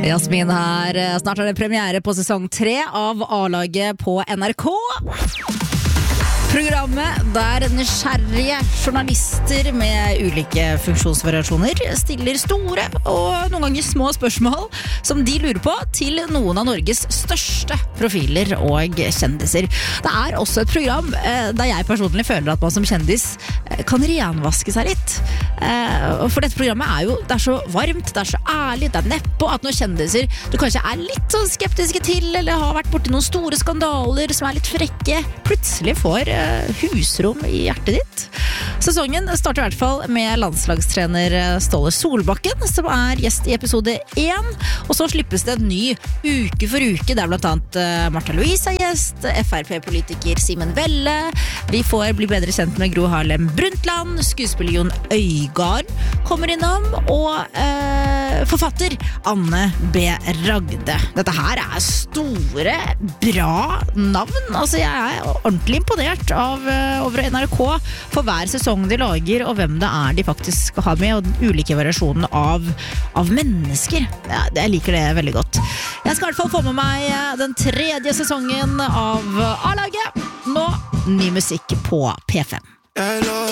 Jasmin her. Snart er det premiere på sesong 3 av A-laget på NRK. Programmet der nysgjerrige journalister med ulike funksjonsvariasjoner stiller store og noen ganger små spørsmål som de lurer på til noen av Norges største profiler og kjendiser. Det er også et program der jeg personlig føler at man som kjendis kan renvaske seg litt. For dette programmet det er så varmt, det er så ærlig, det er neppe at noen kjendiser du kanskje er litt sånn skeptiske til, eller har vært borti noen store skandaler som er litt frekke, plutselig får husrom i hjertet ditt. Sesongen starter i hvert fall med landslagstrener Ståle Solbakken, som er gjest i episode 1, og så slippes det en ny uke for uke, der blant annet Martha Louise er gjest, FRP-politiker Simen Velle, vi får bli bedre kjent med Gro Harlem Brundtland, skuespiller Jon Øigarden kommer innom, og forfatter Anne B. Ragde. Dette her er store, bra navn. Altså, jeg er ordentlig imponert over NRK for hver sesong de lager, og hvem det er de faktisk skal ha med, og ulike variasjoner av mennesker. Ja, jeg liker det veldig godt. Jeg skal i hvert fall få med meg den 3. sesongen av A-laget. Nå, ny musikk på P5.